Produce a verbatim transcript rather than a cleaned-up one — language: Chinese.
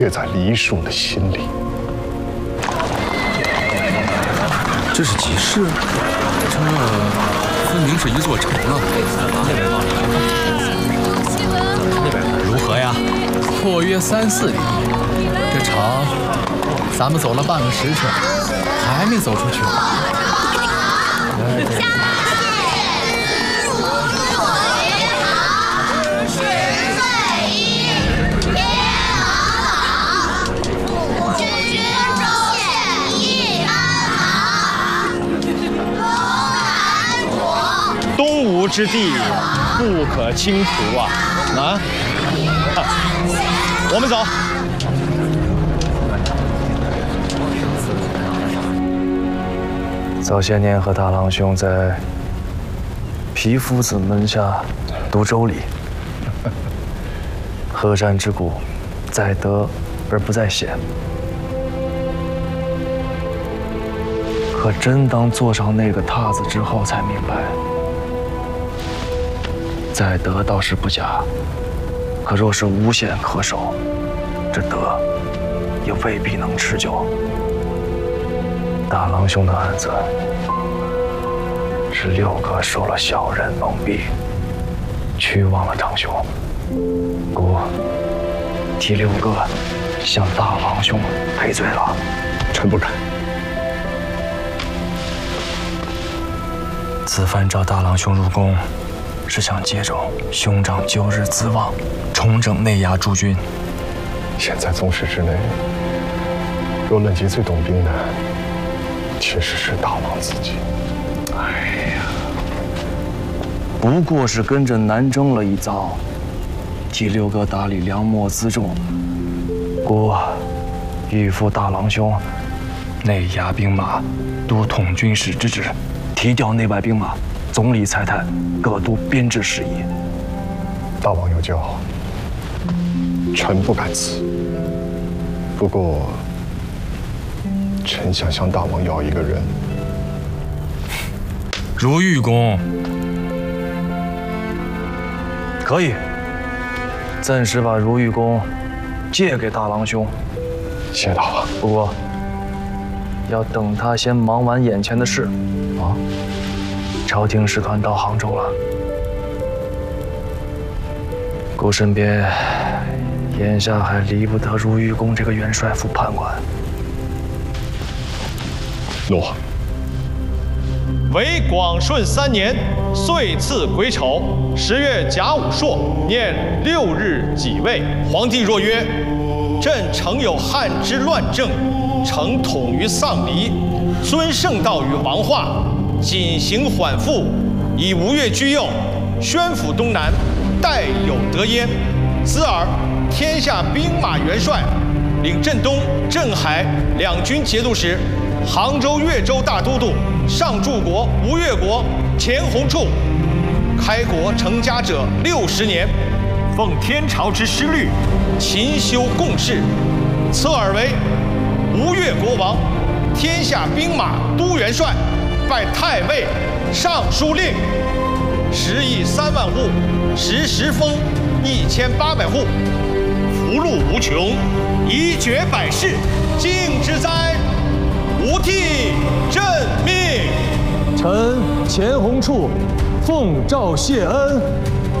却在黎庶的心里。 这是几世？这分明是一座城啊！ 如何呀？ 阔约三四里，这城咱们走了半个时辰，还没走出去。 东吴之地不可轻图啊！啊，我们走。 早些年和大郎兄在皮夫子门下读周礼，河山之谷，在德而不在险。可真当坐上那个榻子之后，才明白。 在德倒是不假，可若是无险可守，这德也未必能持久。大郎兄的案子是六哥受了小人蒙蔽，屈枉了堂兄，故替六哥向大郎兄赔罪了。 臣不敢。 此番召大郎兄入宫。 是想借着兄长旧日资望，重整内衙诸军。 现在宗室之内，若论及最懂兵的，确实是大王自己。 哎呀，不过是跟着南征了一遭，替六哥打理粮秣辎重。故欲复大郎兄内衙兵马都统军使之职，提调内外兵马。 总理裁探各都编制事宜。 大王有教，臣不敢辞。不过，臣想向大王要一个人。 如玉公，可以。暂时把如玉公借给大郎兄。 谢大王。 不过，要等他先忙完眼前的事。啊。 朝廷使团到杭州了，故身边眼下还离不得如玉公这个元帅府判官。 诺。 为广顺三年，岁次癸丑，十月甲午朔，念六日己未。皇帝若曰：“朕诚有汉之乱政，诚统于丧离，尊圣道于王化。” 谨行缓复，以吴越居右，宣抚东南，代有得焉。兹尔天下兵马元帅，领镇东、镇海两军节度使，杭州越州大都督，上柱国、吴越国钱弘处。开国成家者六十年，奉天朝之师律，勤修贡事，赐尔为吴越国王，天下兵马都元帅。 拜太尉、尚书令，食邑三万户，食十封一千八百户，福禄无穷，宜绝百世，敬之哉！吾替朕命。 臣钱弘处奉诏谢恩。